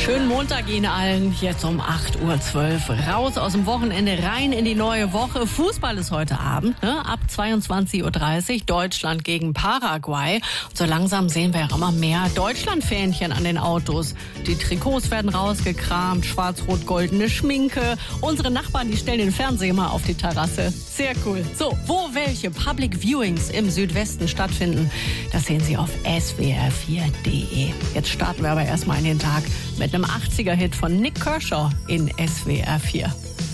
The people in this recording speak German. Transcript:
Schönen Montag Ihnen allen, jetzt um 8.12 Uhr. Raus aus dem Wochenende, rein in die neue Woche. Fußball ist heute Abend, ab 22.30 Uhr. Deutschland gegen Paraguay. Und so langsam sehen wir ja immer mehr Deutschland-Fähnchen an den Autos. Die Trikots werden rausgekramt, schwarz-rot-goldene Schminke. Unsere Nachbarn, die stellen den Fernseher mal auf die Terrasse. Sehr cool. So, wo welche Public Viewings im Südwesten stattfinden, das sehen Sie auf swr4.de. Jetzt starten wir aber erstmal in den Tag mit einem 80er-Hit von Nik Kershaw in SWR 4.